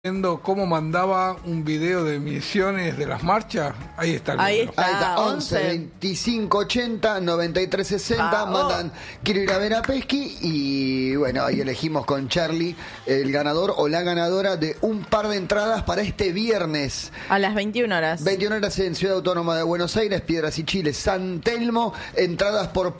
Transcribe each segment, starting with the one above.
Viendo cómo mandaba un video de emisiones de las marchas, ahí está el número. Ahí está, 11 25 80 93 60. Mandan, quiero ir a ver a Pesky. Y bueno, ahí elegimos con Charlie el ganador o la ganadora de un par de entradas para este viernes. A las 21 horas. 21 horas en Ciudad Autónoma de Buenos Aires, Piedras y Chile, San Telmo. Entradas por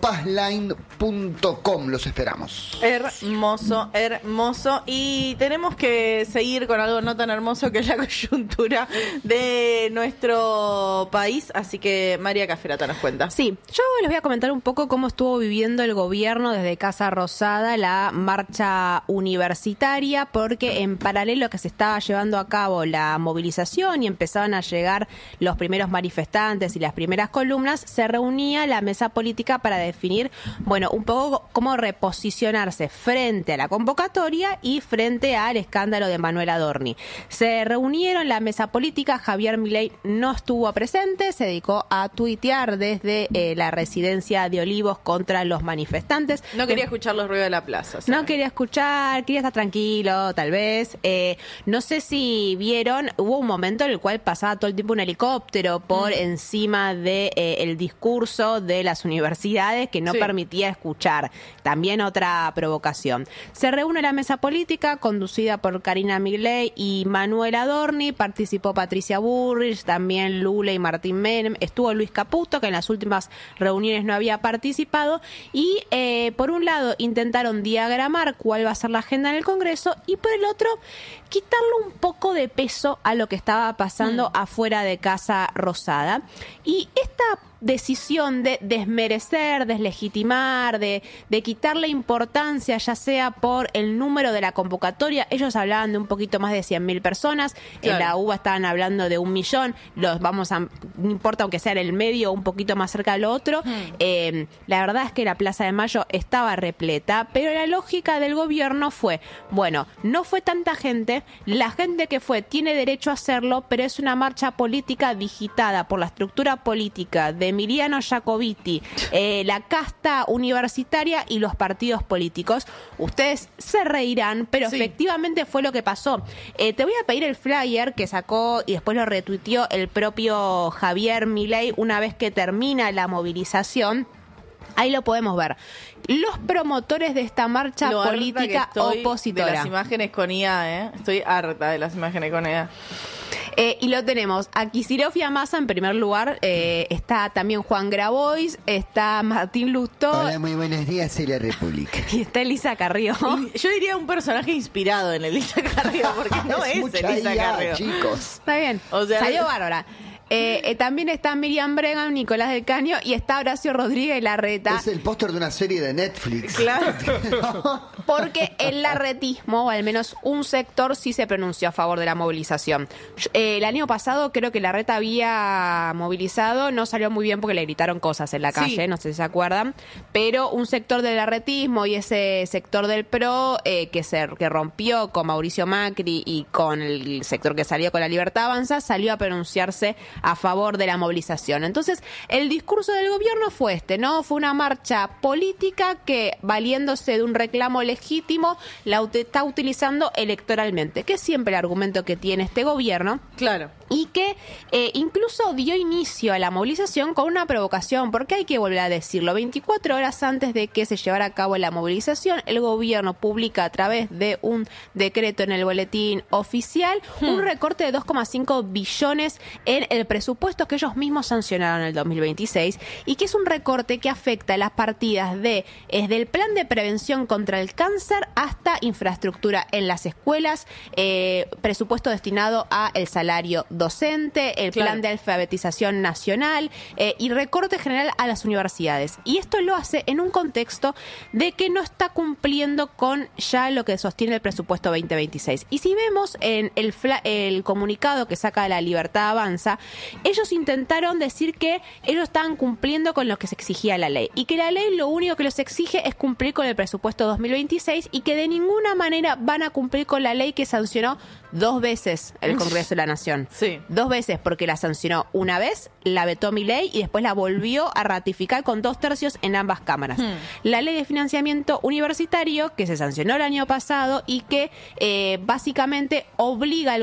passline.com. Los esperamos. Hermoso, hermoso. Y tenemos que seguir con algo no tan hermoso que es la coyuntura de nuestro país. Así que María Caferata nos cuenta. Sí, yo les voy a comentar un poco cómo estuvo viviendo el gobierno desde Casa Rosada la marcha universitaria, porque en paralelo a que se estaba llevando a cabo la movilización y empezaban a llegar los primeros manifestantes y las primeras columnas, se reunía la mesa política para definir, bueno, un poco cómo reposicionarse frente a la convocatoria y frente al escándalo de Manuel Adorni. Se reunieron la mesa política, Javier Milei no estuvo presente, se dedicó a tuitear desde la residencia de Olivos contra los manifestantes. No quería escuchar los ruidos de la plaza, ¿sabes? No quería escuchar, quería estar tranquilo, tal vez. No sé si vieron, hubo un momento en el cual pasaba todo el tiempo un helicóptero por encima de el discurso de las universidades que no permitía escuchar. También otra provocación. Se reúne la mesa política conducida por Karina Milei y Manuel Adorni, participó Patricia Bullrich, también Lula y Martín Menem, estuvo Luis Caputo, que en las últimas reuniones no había participado, y por un lado intentaron diagramar cuál va a ser la agenda en el Congreso, y por el otro quitarle un poco de peso a lo que estaba pasando afuera de Casa Rosada. Y esta decisión de desmerecer, deslegitimar, de quitarle importancia, ya sea por el número de la convocatoria. Ellos hablaban de un poquito más de 100.000 personas, en la UBA estaban hablando de 1 millón, no importa aunque sea en el medio, un poquito más cerca de lo otro. La verdad es que la Plaza de Mayo estaba repleta, pero la lógica del gobierno fue, bueno, no fue tanta gente, la gente que fue tiene derecho a hacerlo, pero es una marcha política digitada por la estructura política de Emiliano Jacobiti, la casta universitaria y los partidos políticos. Ustedes se reirán, pero efectivamente fue lo que pasó. Te voy a pedir el flyer que sacó y después lo retuiteó el propio Javier Milei una vez que termina la movilización. Ahí lo podemos ver. Los promotores de esta marcha política opositora. De las imágenes con IA, Estoy harta de las imágenes con IA. Y lo tenemos a Kicillof y a Massa en primer lugar. Está también Juan Grabois, está Martín Lustó. Hola, muy buenos días, soy la República. Y está Elisa Carrió. Y yo diría un personaje inspirado en Elisa Carrió, porque no es Elisa Carrió. Chicos. Está bien, o sea, salió bárbara. También está Miriam Bregman, Nicolás del Caño y está Horacio Rodríguez Larreta. Es el póster de una serie de Netflix. Claro. Porque el larretismo, o al menos un sector, sí se pronunció a favor de la movilización. El año pasado creo que Larreta había movilizado, no salió muy bien porque le gritaron cosas en la calle, no sé si se acuerdan, pero un sector del larretismo y ese sector del PRO que rompió con Mauricio Macri y con el sector que salió con la Libertad Avanza, salió a pronunciarse a favor de la movilización. Entonces, el discurso del gobierno fue ¿no? Fue una marcha política que, valiéndose de un reclamo legítimo, la está utilizando electoralmente, que es siempre el argumento que tiene este gobierno. Claro. Y que incluso dio inicio a la movilización con una provocación, porque hay que volver a decirlo. 24 horas antes de que se llevara a cabo la movilización, el gobierno publica a través de un decreto en el boletín oficial un recorte de 2,5 billones en el presupuesto que ellos mismos sancionaron en el 2026 y que es un recorte que afecta las partidas desde el plan de prevención contra el cáncer hasta infraestructura en las escuelas, presupuesto destinado a el salario docente, el plan de alfabetización nacional y recorte general a las universidades. Y esto lo hace en un contexto de que no está cumpliendo con ya lo que sostiene el presupuesto 2026. Y si vemos en el comunicado que saca la Libertad Avanza, ellos intentaron decir que ellos estaban cumpliendo con lo que se exigía la ley y que la ley lo único que los exige es cumplir con el presupuesto 2026 y que de ninguna manera van a cumplir con la ley que sancionó 2 veces el Congreso de la Nación. Sí. 2 veces, porque la sancionó una vez, la vetó Milei y después la volvió a ratificar con 2/3 en ambas cámaras. La ley de financiamiento universitario, que se sancionó el año pasado y que básicamente obliga al